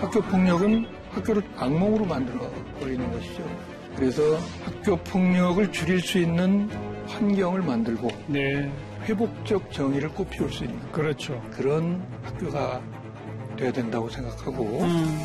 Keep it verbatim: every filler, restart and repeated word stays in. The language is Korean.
학교 폭력은 학교를 악몽으로 만들어 버리는 것이죠. 그래서 학교 폭력을 줄일 수 있는 환경을 만들고 네. 회복적 정의를 꽃피울 수 있는 그렇죠. 그런 학교가 돼야 된다고 생각하고 음.